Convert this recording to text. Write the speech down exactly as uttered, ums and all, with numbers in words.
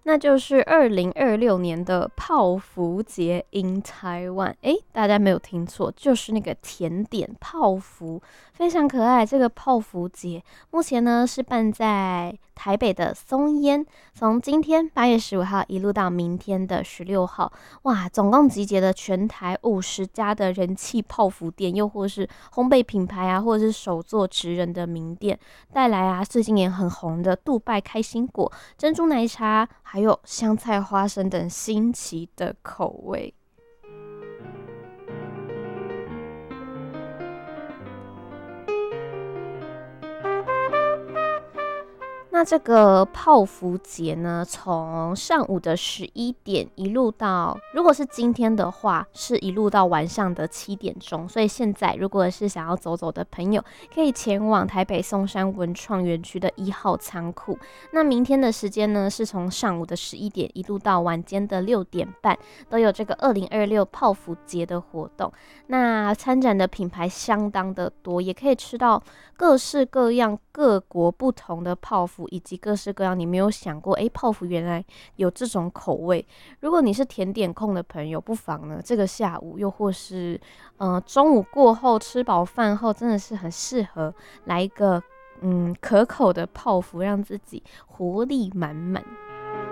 那就是二零二六年的泡芙节 in Taiwan。诶，大家没有听错，就是那个甜点泡芙，非常可爱。这个泡芙节目前呢是办在台北的松烟，从今天八月十五号一路到明天的十六号，哇，总共集结了全台五十家的人气泡芙店，又或是烘焙品牌啊，或者是手作职人的名店，带来啊最近也很红的杜拜开心果、珍珠奶茶，还有香菜花生等新奇的口味。那这个泡芙节呢，从上午的十一点一路到，如果是今天的话，是一路到晚上的七点钟。所以现在，如果是想要走走的朋友，可以前往台北松山文创园区的一号仓库。那明天的时间呢，是从上午的十一点一路到晚间的六点半，都有这个二零二六泡芙节的活动。那参展的品牌相当的多，也可以吃到各式各样、各国不同的泡芙。以及各式各样你没有想过，哎，泡芙原来有这种口味。如果你是甜点控的朋友，不妨呢这个下午又或是呃中午过后吃饱饭后，真的是很适合来一个嗯可口的泡芙，让自己活力满满。